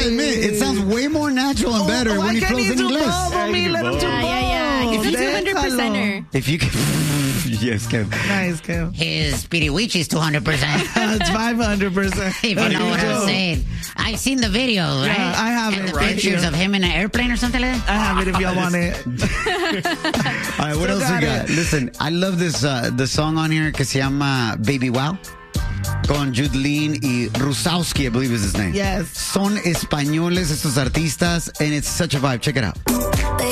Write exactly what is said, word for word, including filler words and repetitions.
gotta admit, it sounds way more natural and better oh, when he flows in English. Yeah, me, let him do Yeah, yeah, yeah. He's a two hundred percenter. If you can... Yes, Kev. Nice, Kev. His Piriwichi's two hundred percent. It's five hundred percent. If you know what I'm saying. I've seen the video, right? Yeah, I have and it the right pictures here. of him in an airplane or something like that. I have it if y'all want it. All right, what Still else we got got? it. Listen, I love this uh, the song on here que se llama Baby Wow. Con Judeline y Rusowski, I believe is his name. Yes. Son españoles estos artistas, and it's such a vibe. Check it out.